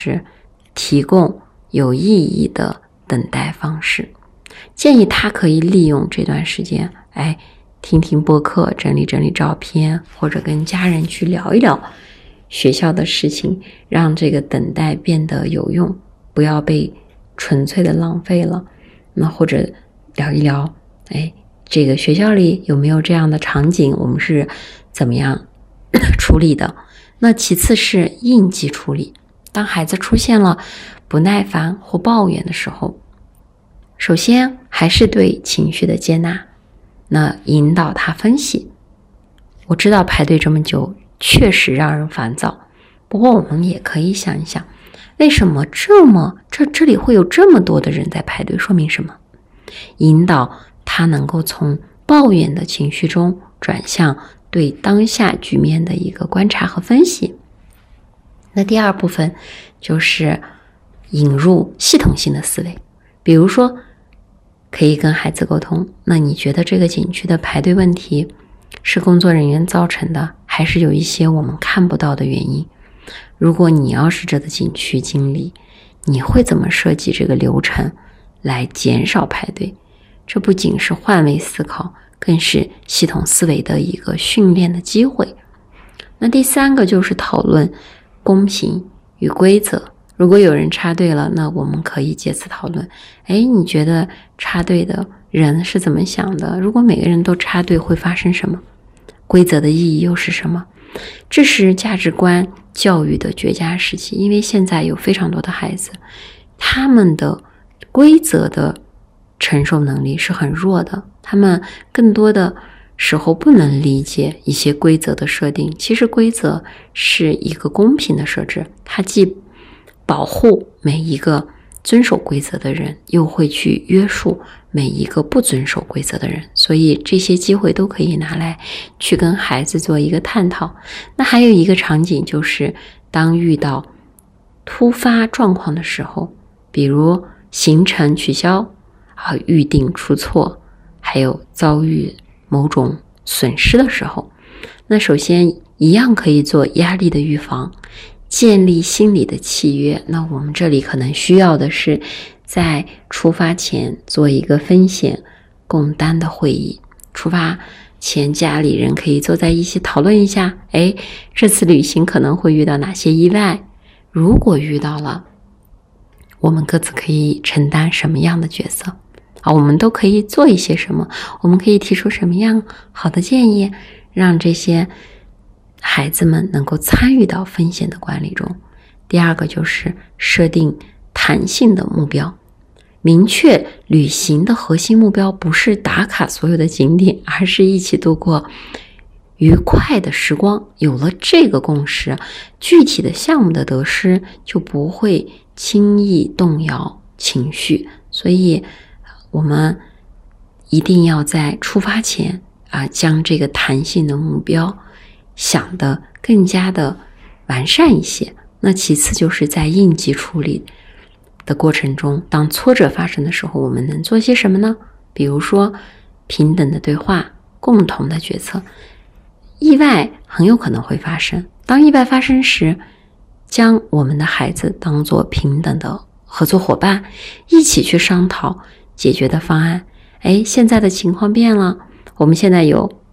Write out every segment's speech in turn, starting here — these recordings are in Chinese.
提供有意义的等待方式。建议他可以利用这段时间，听听播客，整理整理照片，或者跟家人去聊一聊学校的事情，让这个等待变得有用，不要被纯粹的浪费了。那或者聊一聊，这个学校里有没有这样的场景，我们是怎么样处理的。那其次是应急处理，当孩子出现了不耐烦或抱怨的时候，首先还是对情绪的接纳，那引导他分析。我知道排队这么久确实让人烦躁，不过我们也可以想一想，为什么这里会有这么多的人在排队，说明什么？引导他能够从抱怨的情绪中转向对当下局面的一个观察和分析。那第二部分就是引入系统性的思维，比如说可以跟孩子沟通，那你觉得这个景区的排队问题是工作人员造成的，还是有一些我们看不到的原因？如果你要是这个景区经理，你会怎么设计这个流程来减少排队？这不仅是换位思考，更是系统思维的一个训练的机会。那第三个就是讨论公平与规则。如果有人插队了，那我们可以借此讨论，你觉得插队的人是怎么想的？如果每个人都插队会发生什么？规则的意义又是什么？这是价值观教育的绝佳时期，因为现在有非常多的孩子，他们的规则的承受能力是很弱的，他们更多的时候不能理解一些规则的设定。其实规则是一个公平的设置，它既保护每一个遵守规则的人，又会去约束每一个不遵守规则的人，所以这些机会都可以拿来去跟孩子做一个探讨。那还有一个场景，就是当遇到突发状况的时候，比如行程取消，预定出错，还有遭遇某种损失的时候，那首先一样可以做压力的预防，建立心理的契约。那我们这里可能需要的是在出发前做一个风险共担的会议，出发前家里人可以坐在一起讨论一下，这次旅行可能会遇到哪些意外，如果遇到了，我们各自可以承担什么样的角色，我们都可以做一些什么，我们可以提出什么样好的建议，让这些孩子们能够参与到风险的管理中。第二个就是设定弹性的目标，明确旅行的核心目标不是打卡所有的景点，而是一起度过愉快的时光。有了这个共识，具体的项目的得失就不会轻易动摇情绪。所以我们一定要在出发前将这个弹性的目标想得更加的完善一些。那其次就是在应急处理的过程中，当挫折发生的时候，我们能做些什么呢？比如说平等的对话，共同的决策。意外很有可能会发生，当意外发生时，将我们的孩子当作平等的合作伙伴，一起去商讨解决的方案。现在的情况变了，我们现在有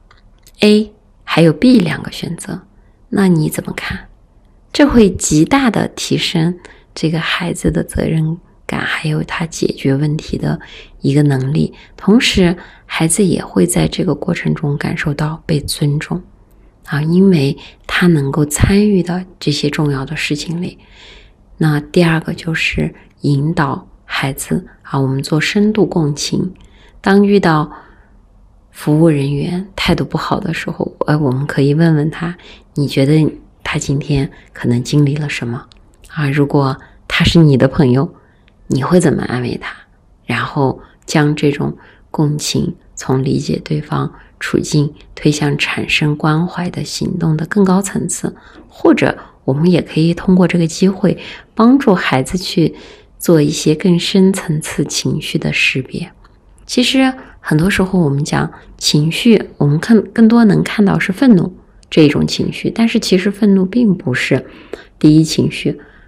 A 还有 B 两个选择，那你怎么看？这会极大的提升这个孩子的责任感，还有他解决问题的一个能力。同时孩子也会在这个过程中感受到被尊重因为他能够参与到这些重要的事情里。那第二个就是引导孩子我们做深度共情。当遇到服务人员态度不好的时候，我们可以问问他，你觉得他今天可能经历了什么如果他是你的朋友，你会怎么安慰他？然后将这种共情从理解对方处境推向产生关怀的行动的更高层次。或者我们也可以通过这个机会帮助孩子去做一些更深层次情绪的识别。其实很多时候我们讲情绪，我们更多能看到是愤怒这种情绪，但是其实愤怒并不是第一情绪，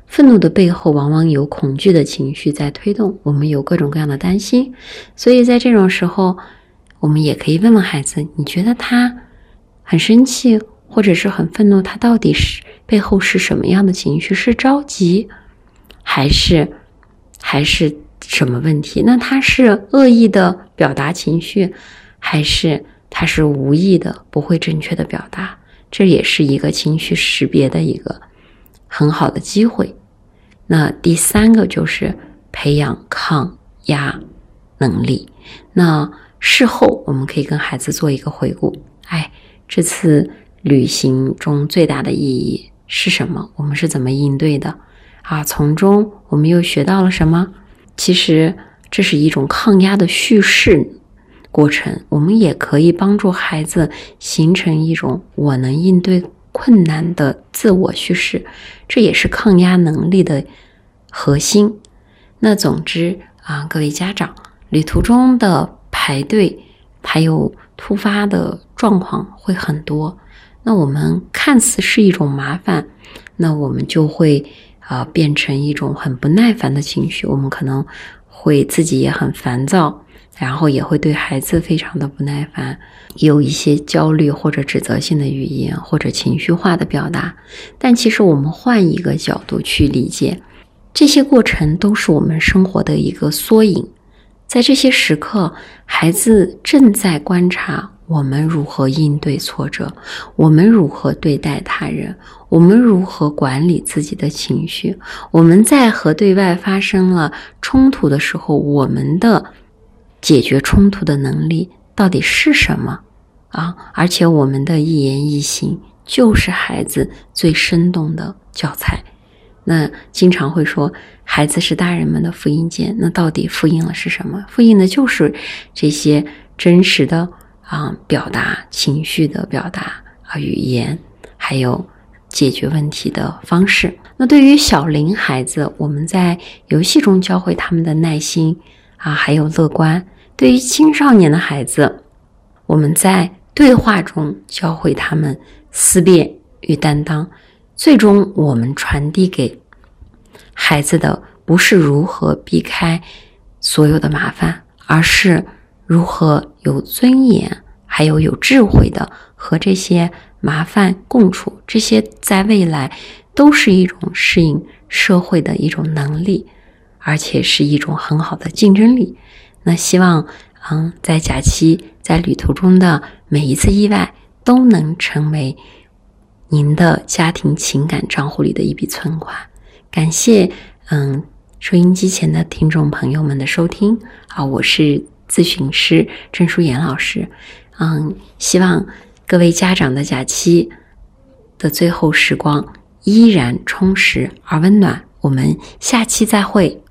愤怒的背后往往有恐惧的情绪在推动，我们有各种各样的担心。所以在这种时候，我们也可以问问孩子，你觉得他很生气或者是很愤怒，他到底是背后是什么样的情绪？是着急还是什么问题？那他是恶意的表达情绪，还是他是无意的不会正确的表达？这也是一个情绪识别的一个很好的机会。那第三个就是培养抗压能力。那事后我们可以跟孩子做一个回顾，这次旅行中最大的意义是什么？我们是怎么应对的？从中我们又学到了什么？其实这是一种抗压的叙事过程，我们也可以帮助孩子形成一种我能应对困难的自我叙事，这也是抗压能力的核心。那总之各位家长，旅途中的排队还有突发的状况会很多，那我们看似是一种麻烦，那我们就会变成一种很不耐烦的情绪，我们可能会自己也很烦躁，然后也会对孩子非常的不耐烦，有一些焦虑或者指责性的语言或者情绪化的表达。但其实我们换一个角度去理解，这些过程都是我们生活的一个缩影。在这些时刻，孩子正在观察我们如何应对挫折，我们如何对待他人，我们如何管理自己的情绪，我们在和对外发生了冲突的时候，我们的解决冲突的能力到底是什么而且我们的一言一行就是孩子最生动的教材。那经常会说孩子是大人们的复印件，那到底复印了是什么？复印的就是这些真实的表达情绪的表达语言，还有解决问题的方式。那对于小龄孩子，我们在游戏中教会他们的耐心还有乐观；对于青少年的孩子，我们在对话中教会他们思辨与担当。最终我们传递给孩子的不是如何避开所有的麻烦，而是如何有尊严还有智慧的和这些麻烦共处。这些在未来都是一种适应社会的一种能力，而且是一种很好的竞争力。那希望在假期在旅途中的每一次意外都能成为您的家庭情感账户里的一笔存款。感谢收音机前的听众朋友们的收听我是咨询师郑淑妍老师。希望各位家长的假期的最后时光依然充实而温暖。我们下期再会。